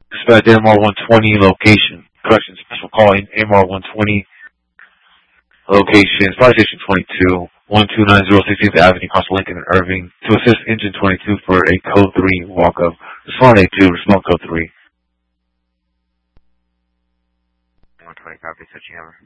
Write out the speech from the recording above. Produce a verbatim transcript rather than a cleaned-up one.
Dispatch M R one twenty location. Correction, special call in M R one twenty location. Fire Station twenty-two, one two nine zero sixteenth Avenue, across Lincoln and Irving. To assist Engine twenty-two for a code three walk-up. Respond A two, respond code three. one twenty, copy, switching over.